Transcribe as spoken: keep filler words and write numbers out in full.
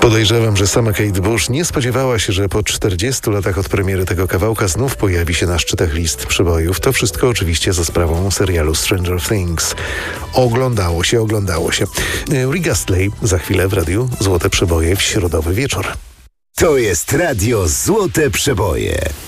Podejrzewam, że sama Kate Bush nie spodziewała się, że po czterdziestu latach od premiery tego kawałka znów pojawi się na szczytach list przebojów. To wszystko oczywiście za sprawą serialu Stranger Things. Oglądało się, oglądało się. Rick Astley za chwilę w radiu Złote Przeboje w środowy wieczór. To jest radio Złote Przeboje.